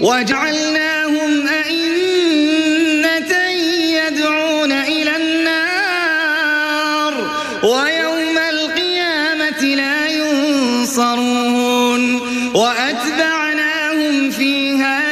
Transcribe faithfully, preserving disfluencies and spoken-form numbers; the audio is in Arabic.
وجعلناهم أئمة يدعون إلى النار ويوم القيامة لا ينصرون وأتبعناهم في هذه